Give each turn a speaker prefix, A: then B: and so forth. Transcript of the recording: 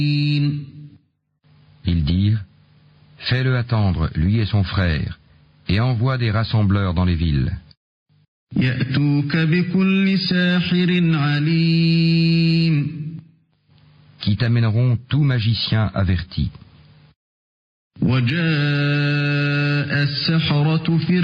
A: Ils dirent, fais-le attendre, lui et son frère, et envoie des rassembleurs dans les villes. Qui t'amèneront tout magicien averti.